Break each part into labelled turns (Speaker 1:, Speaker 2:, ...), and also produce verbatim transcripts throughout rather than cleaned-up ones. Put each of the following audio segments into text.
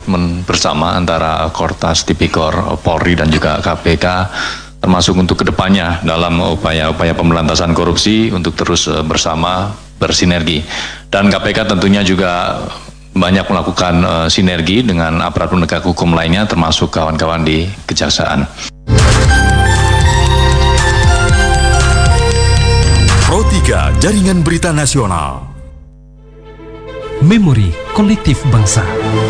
Speaker 1: komitmen bersama antara Kortas Tipikor Polri dan juga K P K, termasuk untuk kedepannya dalam upaya-upaya pemberantasan korupsi untuk terus bersama bersinergi. Dan K P K tentunya juga banyak melakukan uh, sinergi dengan aparat penegak hukum lainnya, termasuk kawan-kawan di kejaksaan.
Speaker 2: Pro tiga Jaringan Berita Nasional.
Speaker 3: Memori Kolektif Bangsa.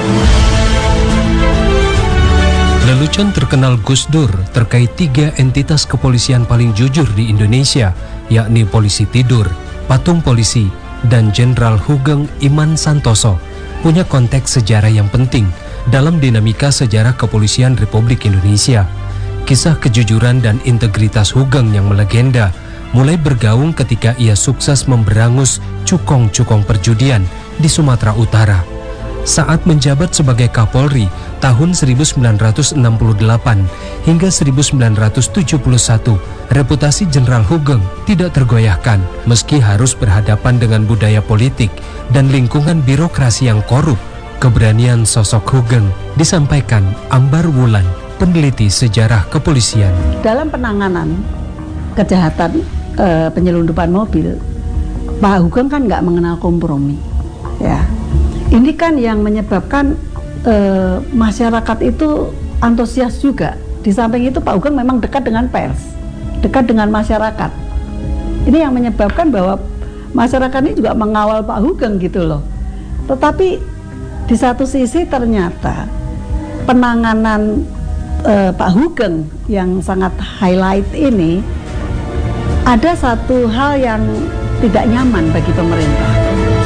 Speaker 3: Lelucon terkenal Gus Dur terkait tiga entitas kepolisian paling jujur di Indonesia, yakni Polisi Tidur, Patung Polisi, dan Jenderal Hugeng Iman Santoso, punya konteks sejarah yang penting dalam dinamika sejarah kepolisian Republik Indonesia. Kisah kejujuran dan integritas Hugeng yang melegenda mulai bergaung ketika ia sukses memberangus cukong-cukong perjudian di Sumatera Utara. Saat menjabat sebagai Kapolri tahun seribu sembilan ratus enam puluh delapan hingga seribu sembilan ratus tujuh puluh satu, reputasi Jenderal Hugeng tidak tergoyahkan meski harus berhadapan dengan budaya politik dan lingkungan birokrasi yang korup. Keberanian sosok Hugeng disampaikan Ambar Wulan, peneliti sejarah kepolisian.
Speaker 4: Dalam penanganan kejahatan e, penyelundupan mobil, Pak Hugeng kan nggak mengenal kompromi. Ya, ini kan yang menyebabkan e, masyarakat itu antusias juga. Di samping itu Pak Hugeng memang dekat dengan pers, dekat dengan masyarakat. Ini yang menyebabkan bahwa masyarakat ini juga mengawal Pak Hugeng gitu loh. Tetapi di satu sisi ternyata penanganan e, Pak Hugeng yang sangat highlight ini ada satu hal yang tidak nyaman bagi pemerintah.